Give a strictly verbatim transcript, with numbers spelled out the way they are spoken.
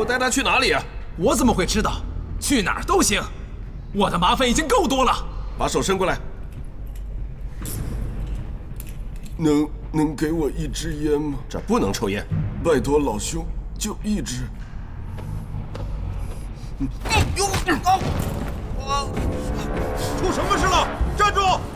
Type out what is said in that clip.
我带他去哪里啊？ 我怎么会知道？去哪儿都行，我的麻烦已经够多了。 把手伸过来。 能能给我一支烟吗？ 这不能抽烟。 拜托老兄，就一支。 哎呦！啊！出什么事了？站住！